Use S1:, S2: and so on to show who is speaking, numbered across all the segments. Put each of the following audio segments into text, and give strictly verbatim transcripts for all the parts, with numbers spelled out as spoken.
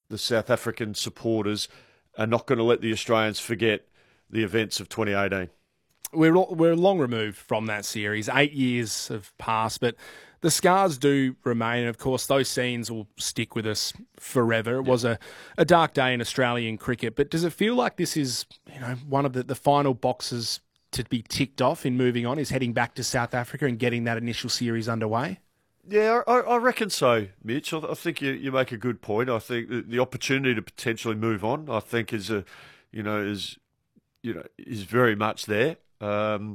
S1: the South African supporters are not going to let the Australians forget the events of twenty eighteen.
S2: We're we're long removed from that series. Eight years have passed, but the scars do remain. And of course, those scenes will stick with us forever. It yep. was a, a dark day in Australian cricket. But does it feel like this is, you know, one of the, the final boxes to be ticked off in moving on, is heading back to South Africa and getting that initial series underway?
S1: Yeah, I, I reckon so, Mitch. I, I think you, you make a good point. I think the, the opportunity to potentially move on, I think, is a, you know, is, you know, is very much there. Um,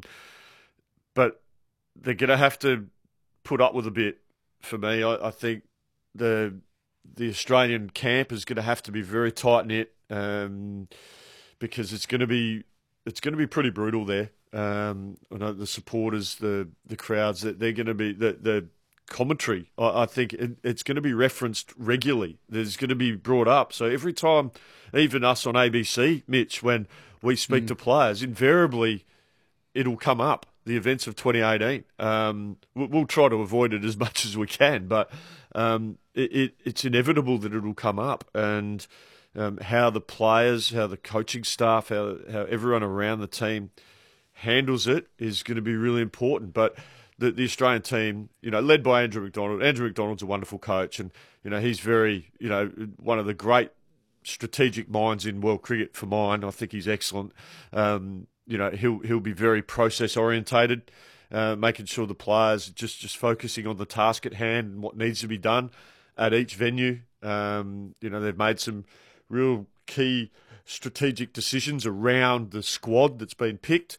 S1: but they're going to have to put up with a bit. For me, I, I think the the Australian camp is going to have to be very tight knit, um, because it's going to be it's going to be pretty brutal there. Um, I know the supporters, the the crowds, that they're going to be the the commentary. I, I think it, it's going to be referenced regularly. There's going to be brought up. So every time, even us on A B C, Mitch, when we speak mm. to players, invariably it'll come up, the events of twenty eighteen. Um, we'll, we'll try to avoid it as much as we can, but um, it, it, it's inevitable that it'll come up. And um, how the players, how the coaching staff, how, how everyone around the team handles it is going to be really important. But the, the Australian team, you know, led by Andrew McDonald. Andrew McDonald's a wonderful coach, and you know he's very, you know, one of the great strategic minds in world cricket for mine. I think he's excellent. Um, You know, he'll he'll be very process orientated, uh, making sure the players just, just focusing on the task at hand and what needs to be done at each venue. Um, you know, they've made some real key strategic decisions around the squad that's been picked.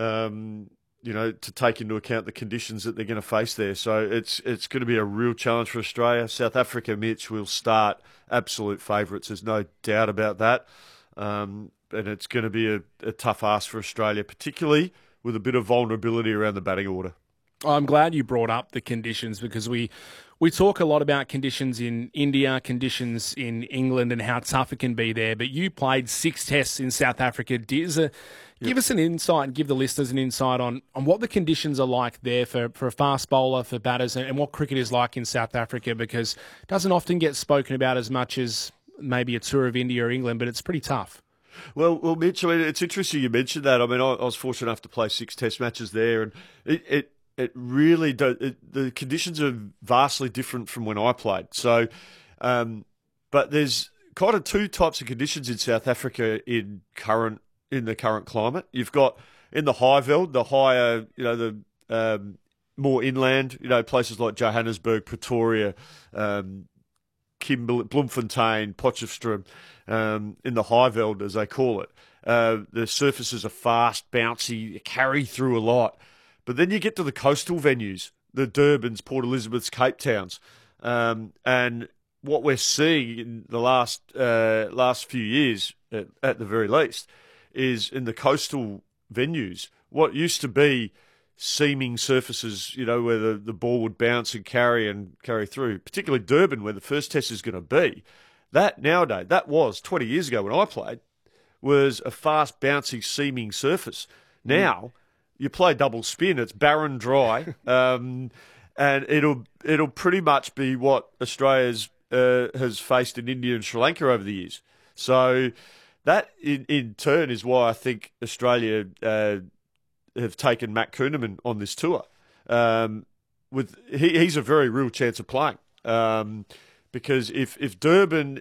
S1: Um, you know, to take into account the conditions that they're going to face there. So it's it's going to be a real challenge for Australia. South Africa, Mitch, will start absolute favourites. There's no doubt about that. Um, and it's going to be a, a tough ask for Australia, particularly with a bit of vulnerability around the batting order.
S2: I'm glad you brought up the conditions, because we we talk a lot about conditions in India, conditions in England, and how tough it can be there. But you played six tests in South Africa. Diz, uh, give yep. us an insight and give the listeners an insight on, on what the conditions are like there for, for a fast bowler, for batters, and, and what cricket is like in South Africa, because it doesn't often get spoken about as much as maybe a tour of India or England, but it's pretty tough.
S1: Well, well, Mitch, I mean, it's interesting you mentioned that. I mean, I, I was fortunate enough to play six test matches there, and it it, it really does. It, the conditions are vastly different from when I played. So, um, but there's kind of two types of conditions in South Africa in current in the current climate. You've got in the high veld, the higher, you know, the um, more inland, you know, places like Johannesburg, Pretoria, um, Kimberley, Bloemfontein, Potchefstroom. Um, in the high veld, as they call it. Uh, the surfaces are fast, bouncy, carry through a lot. But then you get to the coastal venues, the Durbans, Port Elizabeths, Cape Towns. Um, and what we're seeing in the last uh, last few years, at, at the very least, is in the coastal venues, what used to be seaming surfaces, you know, where the, the ball would bounce and carry and carry through, particularly Durban, where the first test is going to be. That nowadays, that was twenty years ago when I played, was a fast, bouncy, seaming surface. Now, you play double spin, it's barren dry, um, and it'll it'll pretty much be what Australia's uh, has faced in India and Sri Lanka over the years. So that, in, in turn, is why I think Australia uh, have taken Matt Kuhnemann on this tour. Um, with he, he's a very real chance of playing. Um, Because if, if Durban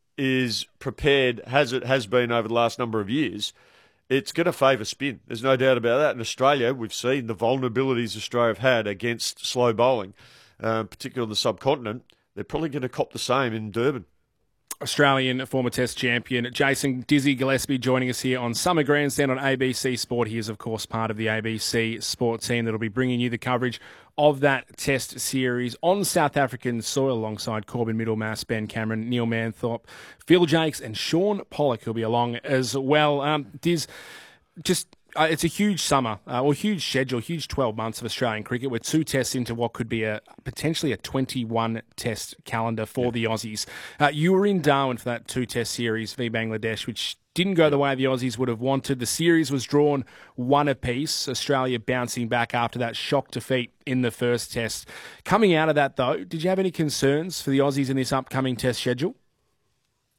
S1: is prepared, as it has been over the last number of years, it's going to favour spin. There's no doubt about that. In Australia, we've seen the vulnerabilities Australia have had against slow bowling, uh, particularly on the subcontinent. They're probably going to cop the same in Durban.
S2: Australian former Test champion Jason Dizzy Gillespie joining us here on Summer Grandstand on A B C Sport. He is, of course, part of the A B C Sport team that will be bringing you the coverage of that Test series on South African soil alongside Corbin Middlemass, Ben Cameron, Neil Manthorpe, Phil Jakes and Sean Pollock, who'll be along as well. Um, Diz, just... Uh, it's a huge summer, uh, or huge schedule, huge twelve months of Australian cricket. We're two tests into what could be a potentially a twenty-one test calendar for yeah. the Aussies. Uh, you were in Darwin for that two-test series v Bangladesh, which didn't go the way the Aussies would have wanted. The series was drawn one apiece, Australia bouncing back after that shock defeat in the first test. Coming out of that, though, did you have any concerns for the Aussies in this upcoming test schedule?